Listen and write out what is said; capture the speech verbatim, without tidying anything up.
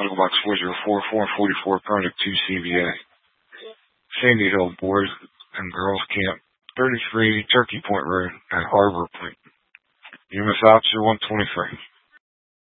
P O Box four zero four, four forty-four, Project two C V A. Sandy Hill Boys and Girls Camp, thirty-three Turkey Point Road at Harbor Point. U M S Officer one twenty-three.